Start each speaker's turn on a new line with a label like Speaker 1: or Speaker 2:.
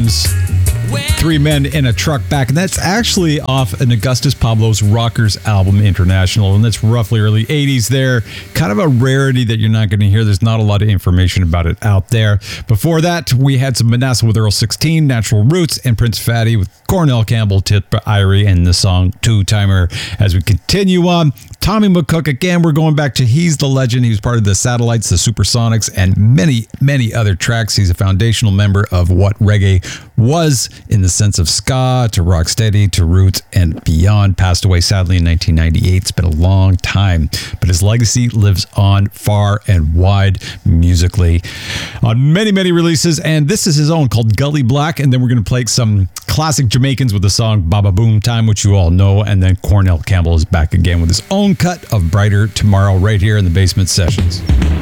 Speaker 1: Arms. Three Men in a Truck Back, and that's actually off an Augustus Pablo's Rockers album International, and that's roughly early 80s there. Kind of a rarity that you're not going to hear. There's not a lot of information about it out there. Before that, we had some Manasseh with Earl 16, Natural Roots, and Prince Fatty with Cornell Campbell, Tip Irie, and the song Two Timer. As we continue on, Tommy McCook, again, we're going back to He's the Legend. He was part of the Satellites, the Supersonics, and many, many other tracks. He's a foundational member of what reggae was in the sense of ska to rocksteady to roots and beyond. Passed away sadly in 1998. It's been a long time, but his legacy lives on far and wide musically on many, many releases. And this is his own called Gully Black. And then we're going to play some classic Jamaicans with the song Baba Boom Time, which you all know. And then Cornell Campbell is back again with his own cut of Brighter Tomorrow right here in the Basement Sessions.